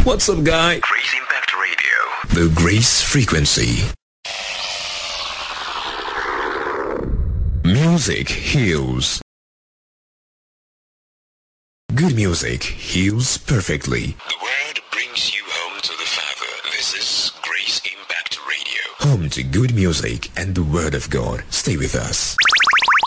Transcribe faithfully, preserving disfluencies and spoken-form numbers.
What's up, guy? Grace Impact Radio. The Grace Frequency. Music heals. Good music heals perfectly. The word brings you home to the Father. This is Grace Impact Radio. Home to good music and the Word of God. Stay with us.